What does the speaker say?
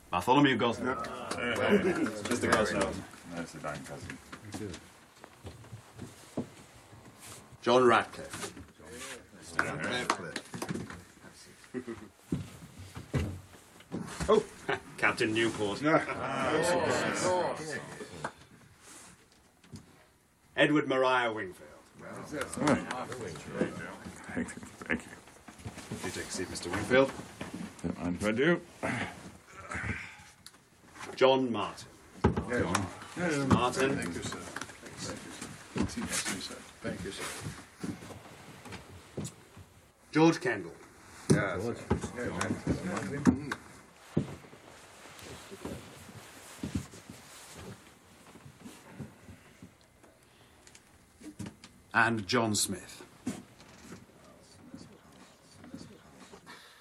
Bartholomew Gosling. Mr. Gosling. No, it's a dying cousin. John Radcliffe. Oh, Captain Newport. Edward Maria Wingfield. Thank you. Do take a seat, Mr. Wingfield. Don't mind if I do. John Martin. Martin. Thank you, sir. Thank you, sir. Thank you, sir. George Kendall. And John Smith.